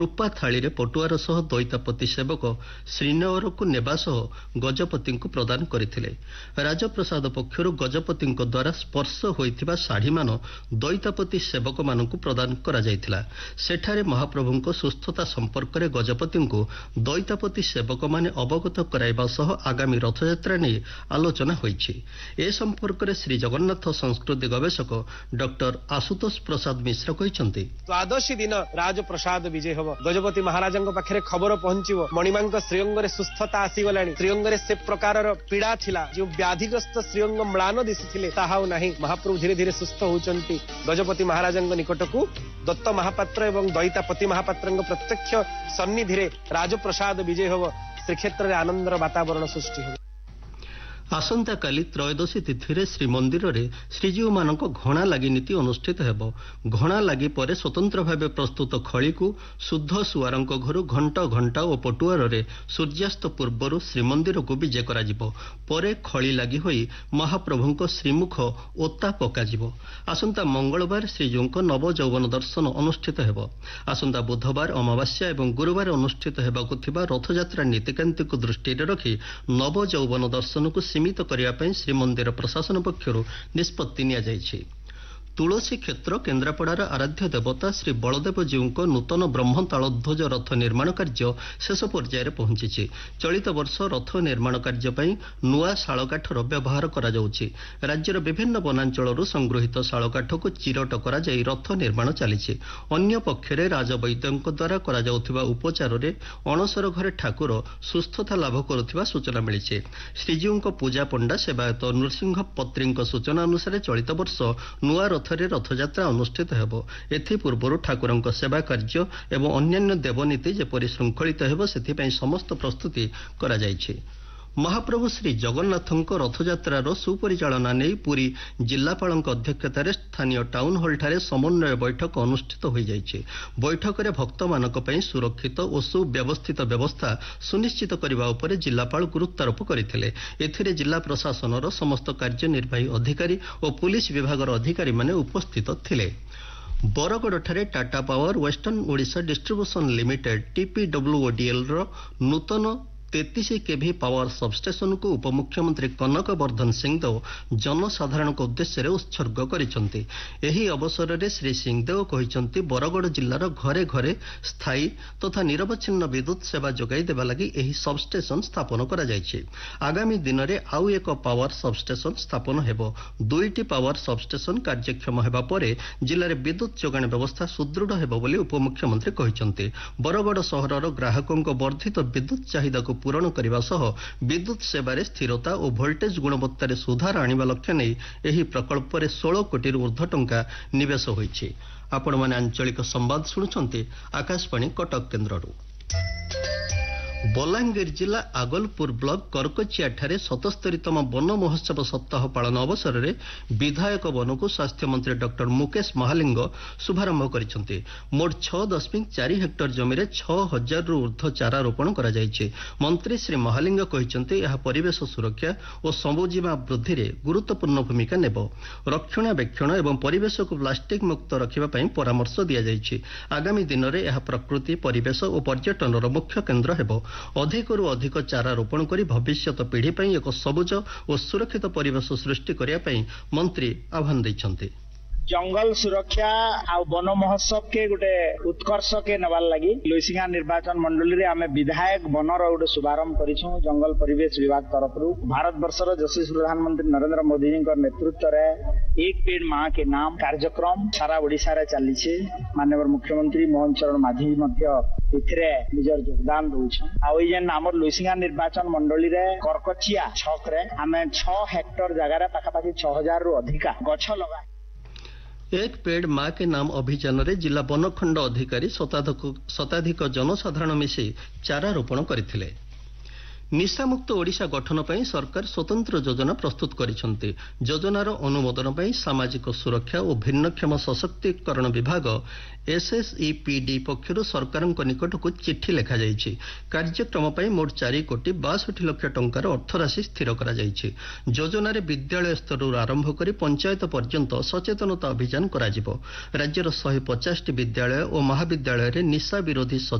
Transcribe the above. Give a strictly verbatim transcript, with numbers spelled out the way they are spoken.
रूपा थाली पटुआर सह दैतापति सेवक श्रीनगर को नेबा सह गजपति को प्रदान करथिले। राजप्रसाद पक्षर गजपति द्वारा स्पर्श होइथिबा शाढ़ी मान दैतापति सेवक मान प्रदान करा जायथिला। सेठारे महाप्रभु सुस्थता संपर्क में गजपति को दैतापति सेवक माने अवगत कराइबा सह आगामी रथयात्रा नहीं आलोचना होइछि। ए संपर्क में श्री जगन्नाथ संस्कृति गवेषक डॉक्टर आशुतोष प्रसाद मिश्र कहिसंती द्वादशी दिन राजप्रसाद विजय हो गजपति महाराज पाखे खबर पहुंचो मणिमा श्रीअंग सुस्थता आसीगला श्रीअंग से प्रकार पीड़ा थिला जो व्याधिग्रस्त श्रीअंग म्लान दिशुले ताहा नहीं। महाप्रभु धीरे धीरे सुस्थ होती गजपति महाराज निकट को दत्त महापात्र एवं दैतापति महापात्र प्रत्यक्ष सन्निधि राजप्रसाद विजय हो श्रीक्षेत्र में आनंदर वातावरण सृष्टि हो। आसंता काली त्रयोदशी तिथि रे श्रीमंदिर रे श्रीजीव मानक घणा लागि नीति अनुष्ठित हेबो। घणा लागि परे स्वतंत्र भावे प्रस्तुत खड़ी को शुद्ध सुआरंक घरु घंट घंटा और पटुआर रे सूर्यास्त पूर्वरु श्रीमंदिर को विजय करा जिवो। परे खड़ी लागि होई महाप्रभुंक श्रीमुख ओता पका जिवो। आसंता मंगलवार श्रीजीवंक नव यौवन दर्शन अनुष्ठित हेबो। आसंता बुधवार अमावास्या एवं गुरुवार अनुष्ठित हेबाकु थिबा रथयात्रा नीतिकांति को दृष्टि रे रखी नव यौवन दर्शन को सीमित करने श्रीमंदिर प्रशासन पक्षर निष्पत्ति निया जायछि। तुलसी क्षेत्र केन्द्रापड़ार आराध्य देवता श्री बलदेव जीव नूतन ब्रह्म तालध्वज रथ निर्माण कार्य शेष पर्यायर पहुंची। चलित वर्ष रथ निर्माण कार्य नुआ शालकाठर व्यवहार करा जाउछि। राज्यर विभिन्न वनांचल संगृहित शालकाठ को चिरट करा जाई रथ निर्माण चली। अन्य पक्षरे राजवैद्यों द्वारा करा जाउथिबा उपचार रे अणसर घरे ठाकुर सुस्थता लाभ करुथिबा सूचना मिली। श्रीजीव पूजा पंडा सेवायत नृसिंह पत्री सूचना अनुसार चलित वर्ष नुआ रथरे रथयात्रा अनुष्ठित हेबो। एथि पूर्व ठाकुर सेवा कार्य एवं अन्यान्य देवनीति जेपरि श्रृंखलित हेबो सेथिपई समस्त प्रस्तुति करा जायछि। महाप्रभु श्री जगन्नाथଙ୍କ रथयात्रार सुपरिचालना नहीं पुरी जिलापाल अध्यक्षतार स्थानीय टाउन हॉल ठारे समन्वय बैठक अनुष्ठित हो जाइए। बैठक में भक्त मानक पई सुरक्षित और सुव्यवस्थित व्यवस्था सुनिश्चित करने उपर जिलापाल गुरुत्वारोप करथिले। एथिरे जिला प्रशासनर समस्त कार्यनिर्वाही अधिकारी और पुलिस विभाग अधिकारी माने उपस्थित थिले। बरगड़ ठारे Tata power western Odisha distribution limited टीपीडब्ल्यूओडीएल रो नूतन तैंतीस केवी पावर सबस्टेशन को उपमुख्यमंत्री कनक वर्धन सिंहदेव जनसाधारण उद्देश्य उत्सर्ग करिसेंति। एही अवसर में श्री सिंहदेव कहिसेंति बरगड़ जिलार घरे घरे स्थायी तथा तो निरवच्छिन्न विद्युत सेवा जोगाई देबा लागि एही सबस्टेशन स्थापन करा जायछि। आगामी दिन में आउ एक पावर सबस्टेशन स्थापन हेबो। दुईटी पावर सबस्टेशन कार्यक्षम हेबा परे जिले में विद्युत जोगाण व्यवस्था सुदृढ़ हेबो बोली उपमुख्यमंत्री कहिसेंति। बरगड़ सहरर ग्राहकों वर्धित विद्युत चाहिदा को पूरण करने सह विद्युत सेवार स्थिरता और भोल्टेज गुणवत्तार सुधार आनिबा लक्ष्य नहीं एही प्रकल्प में सोलह कोटी ऊर्ध्व टंका निवेश होइछि। आपण माने आंचलिक संवाद शुणुछंती आकाशवाणी कटक केन्द्ररू। बलांगीर जिला आगलपुर ब्लॉक करकचिया ठारे सतस्तरीतम वन महोत्सव सप्ताह पालन अवसर में विधायक वन को स्वास्थ्य मंत्री डॉक्टर मुकेश महालिंग शुभारंभ करिसेंति। मोट छह दशमिक चार हेक्टर जमी छह हजार रु ऊर्ध्व चारा रोपण करा जायछि। मंत्री श्री महालिंग कहिसेंति यह परिवेश सुरक्षा और सबुजिमा वृद्धि रे गुरुत्वपूर्ण भूमिका नेब। रक्षणाबेक्षण एवं परिवेश को प्लास्टिक मुक्त रखिबा पई परामर्श दिया जायछि। आगामी दिन में यह प्रकृति परिवेश और पर्यटन मुख्य केन्द्र हेबो। अधिकरू अधिक चारा रोपण करी भविष्यत पीढ़ी पई एक सबुज और सुरक्षित परिवेश सृष्टि करिया पई मंत्री आह्वान दैछन्ति। जंगल सुरक्षा आ वन महोत्सव के गोटे उत्कर्ष के नबार लगी लुइसिंगा निर्वाचन मंडली रे आमे विधायक वनर गोटे शुभारंभ करिछु। जंगल परिवेश विभाग तरफ भारत वर्षर यशस्वी प्रधानमंत्री नरेंद्र मोदी जी नेतृत्व रे एक पेड़ मां के नाम कार्यक्रम सारा ओडिशा रे चलीछे। माननीय मुख्यमंत्री मोहन चरण माझी मध्य एथिरे निजर योगदान दउछ। आ ओइ जेन हमर लुइसिंगा निर्वाचन मंडली रे करकचिया छक रे आमे छह हेक्टर जगह रे पाखापाखि छह हजार रु अधिका गछ लगा। एक पेड़ मां के नाम अभियान रे जिला वनखंड अधिकारी शताधिक जनसाधारण मिसी चारा रोपण करथिले। ନିଶାମୁକ୍ତ ଓଡ଼ିଶା ଗଠନ ପାଇଁ ସରକାର ସ୍ୱତନ୍ତ୍ର ଯୋଜନା ପ୍ରସ୍ତୁତ କରିଛନ୍ତି। ଯୋଜନାର ଅନୁମୋଦନ ପାଇଁ ସାମାଜିକ ସୁରକ୍ଷା ଓ ଭିନ୍ନକ୍ଷମ ସଶକ୍ତିକରଣ ବିଭାଗ ଏସ୍ଏସ୍ଇପିଡି ପକ୍ଷରୁ ସରକାରଙ୍କ ନିକଟକୁ ଚିଠି ଲେଖାଯାଇଛି। କାର୍ଯ୍ୟକ୍ରମ ପାଇଁ ମୋଟ ଚାରି କୋଟି ବାଷଠି ଲକ୍ଷ ଟଙ୍କାର ଅର୍ଥରାଶି ସ୍ଥିର କରାଯାଇଛି। ଯୋଜନାରେ ବିଦ୍ୟାଳୟ ସ୍ତରରୁ ଆରମ୍ଭ କରି ପଞ୍ଚାୟତ ପର୍ଯ୍ୟନ୍ତ ସଚେତନତା ଅଭିଯାନ କରାଯିବ। ରାଜ୍ୟର ଶହେ ପଚାଶଟି ବିଦ୍ୟାଳୟ ଓ ମହାବିଦ୍ୟାଳୟରେ ନିଶା ବିରୋଧୀ